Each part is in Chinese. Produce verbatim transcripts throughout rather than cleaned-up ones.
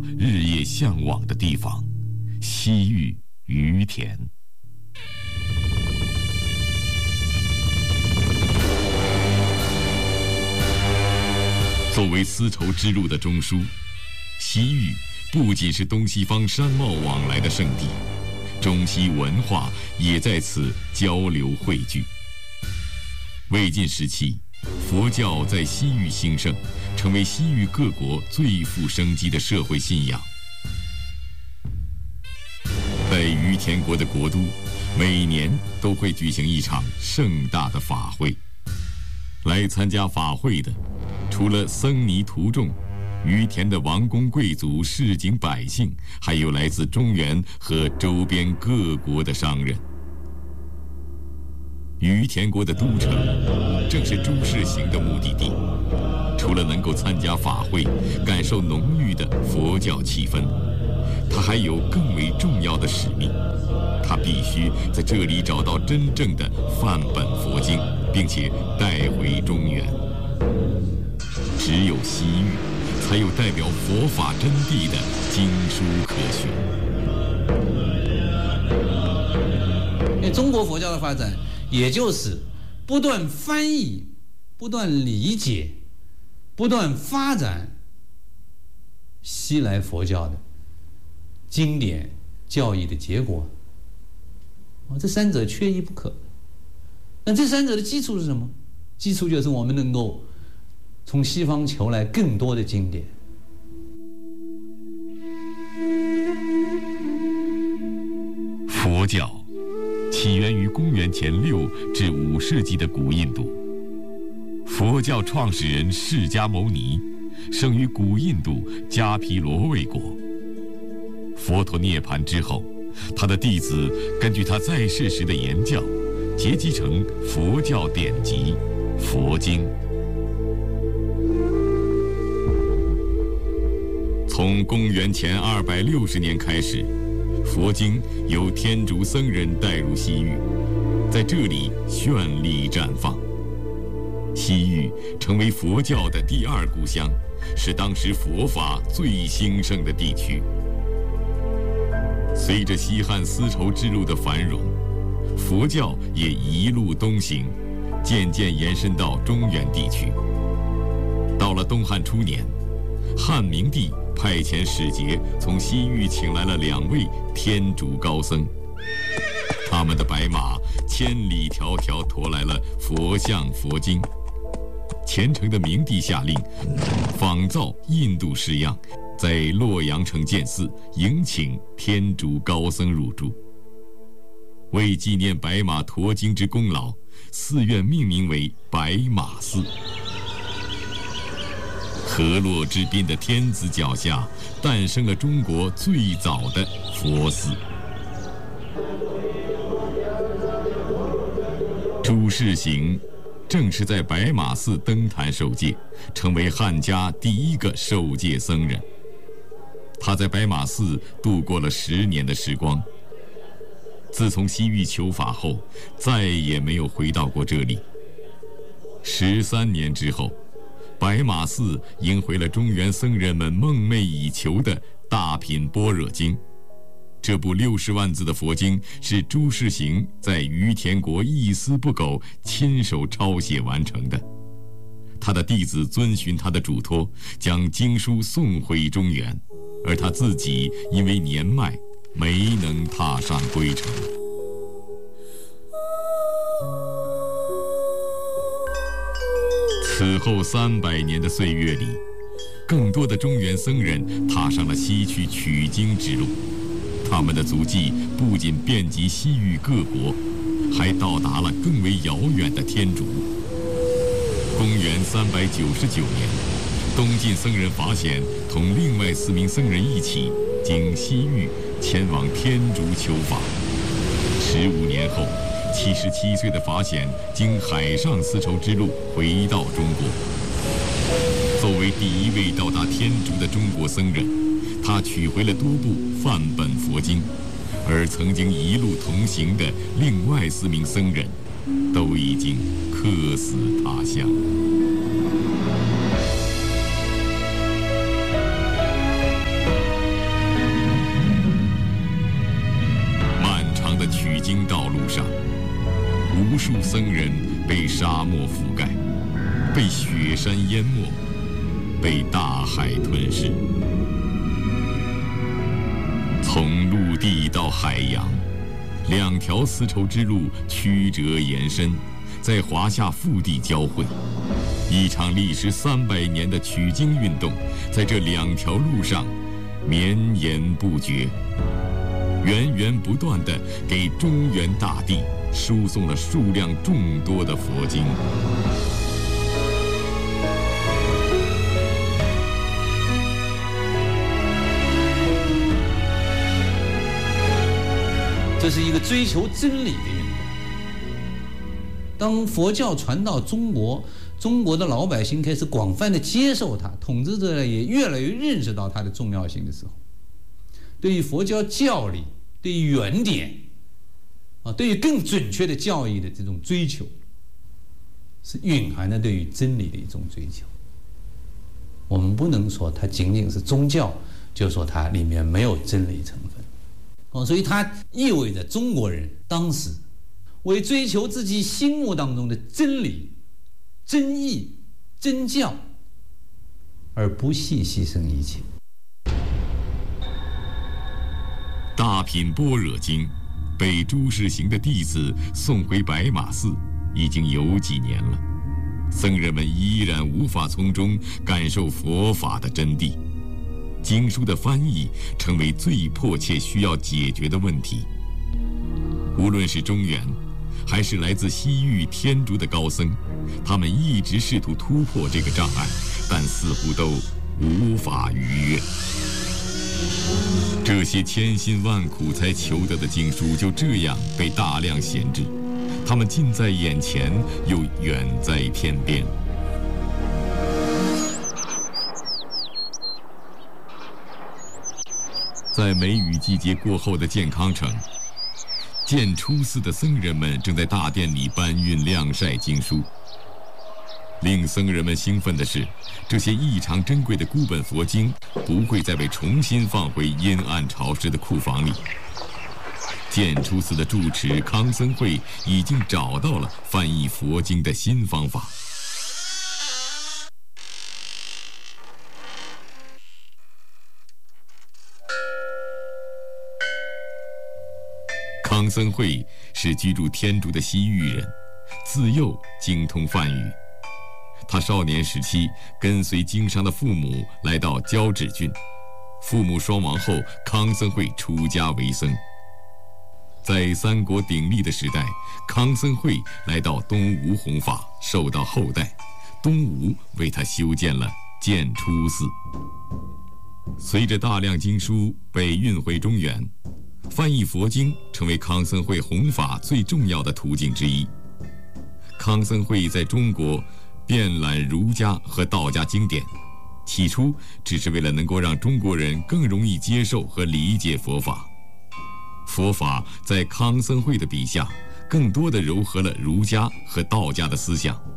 日夜向往的地方——西域于田。作为丝绸之路的中枢，西域不仅是东西方商贸往来的圣地，中西文化也在此交流汇聚。魏晋时期，佛教在西域兴盛，成为西域各国最富生机的社会信仰。在于田国的国都，每年都会举行一场盛大的法会。来参加法会的，除了僧尼徒众，于田的王公贵族、市井百姓，还有来自中原和周边各国的商人。于田国的都城正是朱士行的目的地，除了能够参加法会，感受浓郁的佛教气氛，他还有更为重要的使命，他必须在这里找到真正的范本佛经，并且带回中原。只有西域才有代表佛法真谛的经书可学。 因为中国佛教的发展，也就是不断翻译、不断理解、不断发展西来佛教的经典教义的结果。这三者缺一不可。那这三者的基础是什么？基础就是我们能够从西方求来更多的经典。 佛教起源于公元前六至五世纪的古印度。佛教创始人释迦牟尼生于古印度迦毗罗卫国。佛陀涅槃之后，他的弟子根据他在世时的言教，结集成佛教典籍《佛经》。从公元前二百六十年开始，佛经由天竺僧人带入西域，在这里绚丽绽放。西域成为佛教的第二故乡，是当时佛法最兴盛的地区。随着西汉丝绸之路的繁荣，佛教也一路东行，渐渐延伸到中原地区。到了东汉初年，汉明帝派遣使节从西域请来了两位天竺高僧，他们的白马千里迢迢驮来了佛像佛经。虔诚的明帝下令仿造印度式样，在洛阳城建寺，迎请天竺高僧入住。为纪念白马驮经之功劳，寺院命名为白马寺。河洛之滨的天子脚下，诞生了中国最早的佛寺。朱士行正是在白马寺登坛受戒，成为汉家第一个受戒僧人。他在白马寺度过了十年的时光。自从西域求法后，再也没有回到过这里。十三年之后，白马寺迎回了中原僧人们梦寐以求的大品般若经。这部六十万字的佛经是朱士行在于田国一丝不苟亲手抄写完成的。他的弟子遵循他的嘱托，将经书送回中原，而他自己因为年迈，没能踏上归程。此后三百年的岁月里，更多的中原僧人踏上了西去取经之路。他们的足迹不仅遍及西域各国，还到达了更为遥远的天竺。公元三百九十九年，东晋僧人法显同另外四名僧人一起经西域前往天竺求法。十五年后，七十七岁的法显经海上丝绸之路回到中国。作为第一位到达天竺的中国僧人，他取回了多部范本佛经，而曾经一路同行的另外四名僧人都已经客死他乡。 数僧人被沙漠覆盖，被雪山淹没，被大海吞噬。从陆地到海洋，两条丝绸之路曲折延伸，在华夏腹地交汇。一场历时三百年的取经运动，在这两条路上绵延不绝，源源不断地给中原大地输送了数量众多的佛经。 这是一个追求真理的运动。当佛教传到中国，中国的老百姓开始广泛的接受它，统治者也越来越认识到它的重要性的时候，对于佛教教理、对于原点啊，对于更准确的教义的这种追求，是蕴含着对于真理的一种追求。我们不能说它仅仅是宗教，就说它里面没有真理成分。哦，所以它意味着中国人当时为追求自己心目当中的真理、真义、真教，而不惜牺牲一切。 大品般若经被朱士行的弟子送回白马寺，已经有几年了，僧人们依然无法从中感受佛法的真谛。经书的翻译成为最迫切需要解决的问题。无论是中原，还是来自西域天竺的高僧，他们一直试图突破这个障碍，但似乎都无法逾越。这些千辛万苦才求得的经书就这样被大量闲置，它们近在眼前，又远在天边。在梅雨季节过后的健康城，建初寺的僧人们正在大殿里搬运晾晒经书。令僧人们兴奋的是，这些异常珍贵的孤本佛经不会再被重新放回阴暗潮湿的库房里。建初寺的住持康僧会已经找到了翻译佛经的新方法。康僧会是居住天竺的西域人，自幼精通梵语。他少年时期跟随经商的父母来到交趾郡，父母双亡后，康僧会出家为僧。在三国鼎立的时代，康僧会来到东吴弘法，受到厚待，东吴为他修建了建初寺。随着大量经书被运回中原，翻译佛经成为康僧会弘法最重要的途径之一。康僧会在中国遍览儒家和道家经典，起初只是为了能够让中国人更容易接受和理解佛法。佛法在康僧会的笔下，更多地糅合了儒家和道家的思想。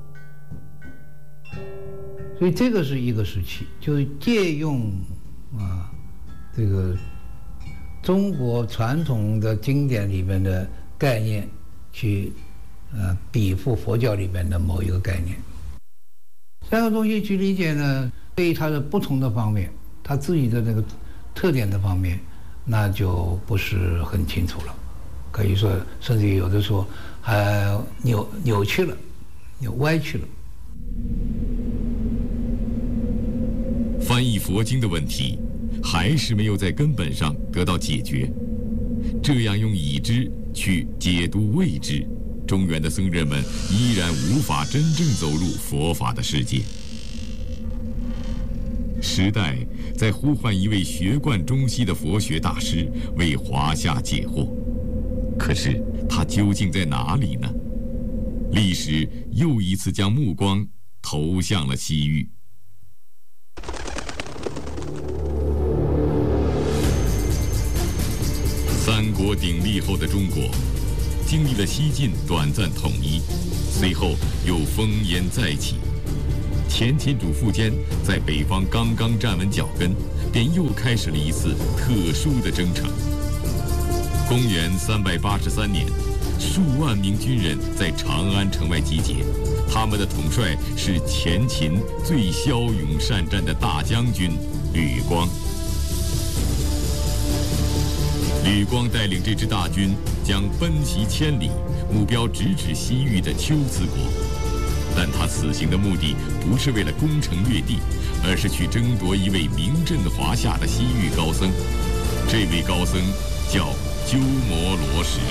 所以这个是一个时期，就是借用啊这个中国传统的经典里面的概念，去呃比附佛教里面的某一个概念。三个东西去理解呢，对于它的不同的方面，它自己的那个特点的方面，那就不是很清楚了。可以说，甚至有的说还扭扭曲了，扭歪曲了。 翻译佛经的问题还是没有在根本上得到解决。这样用已知去解读未知，中原的僧人们依然无法真正走入佛法的世界。时代在呼唤一位学贯中西的佛学大师为华夏解惑，可是他究竟在哪里呢？历史又一次将目光投向了西域。三国鼎立后的中国，经历了西晋短暂统一，随后又烽烟再起。前秦主苻坚在北方刚刚站稳脚跟，便又开始了一次特殊的征程。公元三百八十三年， 数万名军人在长安城外集结，他们的统帅是前秦最骁勇善战的大将军吕光。吕光带领这支大军将奔袭千里，目标直指西域的龟兹国。但他此行的目的不是为了攻城略地，而是去争夺一位名震华夏的西域高僧。这位高僧叫鸠摩罗什。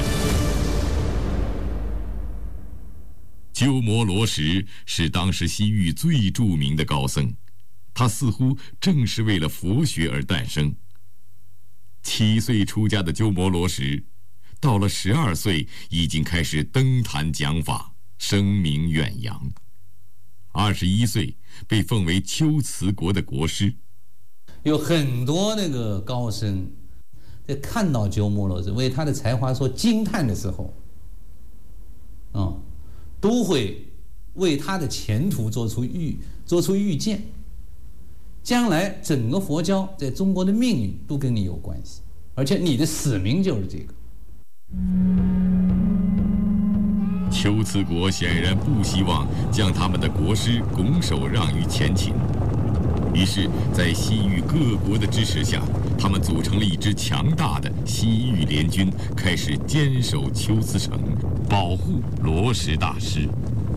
鸠摩罗什是当时西域最著名的高僧，他似乎正是为了佛学而诞生。七岁出家的鸠摩罗什，到了十二岁已经开始登坛讲法，声名远扬。二十一岁被奉为龟兹国的国师。 有很多那个高僧在看到鸠摩罗什为他的才华所惊叹的时候，啊、嗯，都会为他的前途做出预做出预见。将来整个佛教在中国的命运都跟你有关系，而且你的使命就是这个。 龟兹国显然不希望将他们的国师拱手让于前秦，于是，在西域各国的支持下，他们组成了一支强大的西域联军，开始坚守龟兹城，保护罗什大师。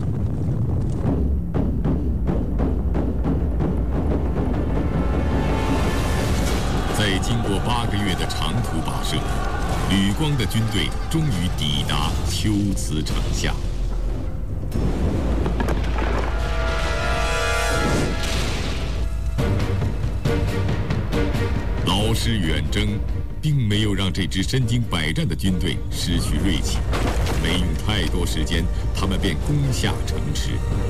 在经过八个月的长途跋涉，吕光的军队终于抵达龟兹城下。劳师远征，并没有让这支身经百战的军队失去锐气。没用太多时间，他们便攻下城池。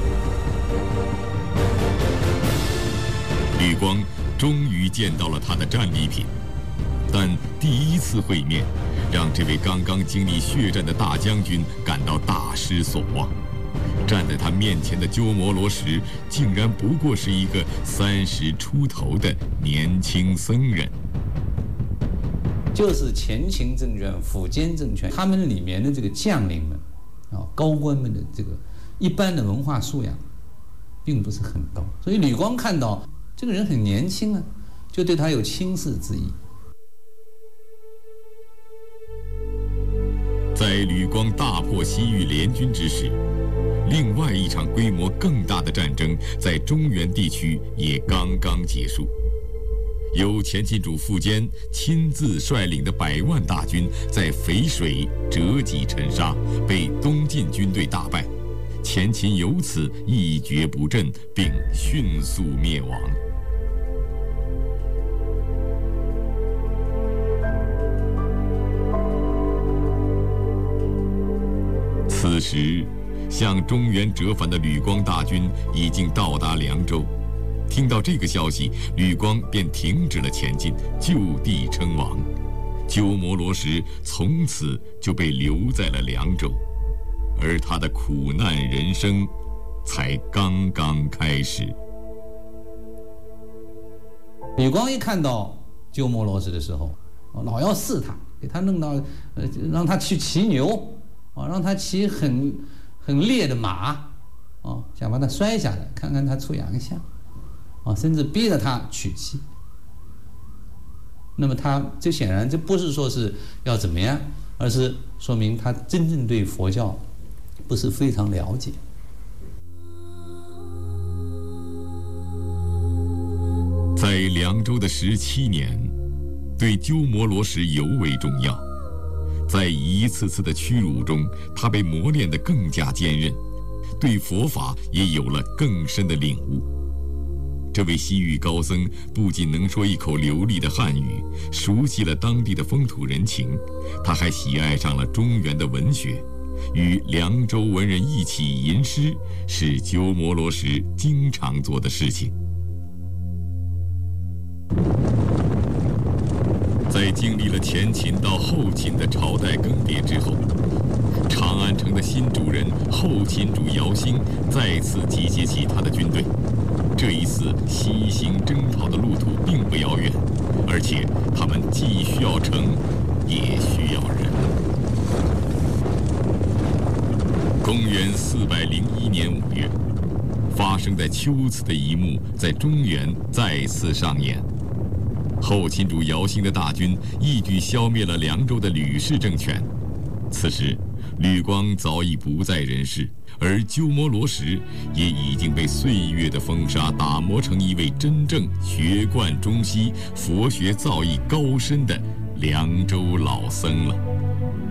吕光终于见到了他的战利品，但第一次会面让这位刚刚经历血战的大将军感到大失所望。站在他面前的鸠摩罗什竟然不过是一个三十出头的年轻僧人。 就是前秦政权、苻坚政权，他们里面的这个将领们啊、高官们的这个一般的文化素养并不是很高，所以吕光看到这个人很年轻啊，就对他有轻视之意。 在吕光大破西域联军之时，另外一场规模更大的战争在中原地区也刚刚结束。由前秦主苻坚亲自率领的百万大军在淝水折戟沉沙，被东晋军队大败，前秦由此一蹶不振，并迅速灭亡。此时，向中原折返的吕光大军已经到达凉州。听到这个消息，吕光便停止了前进，就地称王。鸠摩罗什从此就被留在了凉州，而他的苦难人生才刚刚开始。 吕光一看到鸠摩罗什的时候，老要试他，给他弄到呃，让他去骑牛啊，让他骑很很烈的马啊，想把他摔下来，看看他出洋相啊，甚至逼着他娶妻。那么他这显然这不是说是要怎么样，而是说明他真正对佛教不是非常了解。 在凉州的十七年，对鸠摩罗什尤为重要。在一次次的屈辱中，他被磨练得更加坚韧，对佛法也有了更深的领悟。这位西域高僧不仅能说一口流利的汉语，熟悉了当地的风土人情，他还喜爱上了中原的文学，与凉州文人一起吟诗，是鸠摩罗什经常做的事情。在经历了前秦到后秦的朝代更迭之后，长安城的新主人后秦主姚兴再次集结起他的军队。这一次西行征讨的路途并不遥远，而且他们既需要城，也需要人。 公元四百零一年五月，发生在秋次的一幕在中原再次上演。后秦主姚兴的大军一举消灭了凉州的吕氏政权。此时，吕光早已不在人世，而鸠摩罗什也已经被岁月的风沙打磨成一位真正学贯中西、佛学造诣高深的凉州老僧了。